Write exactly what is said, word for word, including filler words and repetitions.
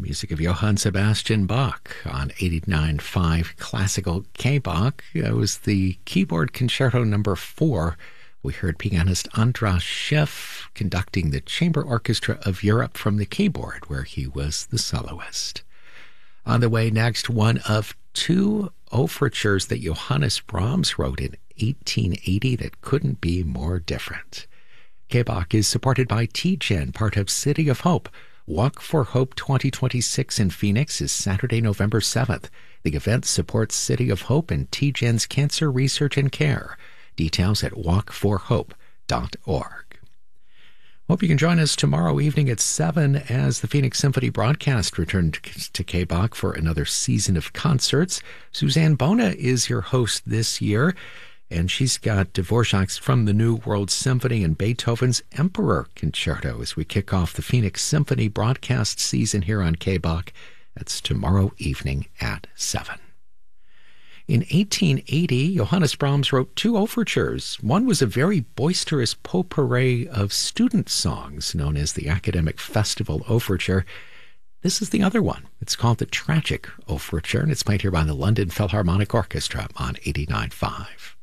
music of Johann Sebastian Bach on eighty-nine point five Classical K-Bach. It was the keyboard concerto number four. We heard pianist Andras Schiff conducting the Chamber Orchestra of Europe from the keyboard, where he was the soloist. On the way next, one of two overtures that Johannes Brahms wrote in eighteen eighty that couldn't be more different. K-Bach is supported by T-Gen, part of City of Hope. Walk for Hope twenty twenty-six in Phoenix is Saturday, November seventh. The event supports City of Hope and T-Gen's cancer research and care. Details at walk for hope dot org. Hope you can join us tomorrow evening at seven as the Phoenix Symphony broadcast returns to K-Bach for another season of concerts. Suzanne Bona is your host this year, and she's got Dvorak's From the New World Symphony and Beethoven's Emperor Concerto as we kick off the Phoenix Symphony broadcast season here on K-Bach. That's tomorrow evening at seven. In eighteen eighty, Johannes Brahms wrote two overtures. One was a very boisterous potpourri of student songs known as the Academic Festival Overture. This is the other one. It's called the Tragic Overture, and it's played here by the London Philharmonic Orchestra on eighty-nine point five.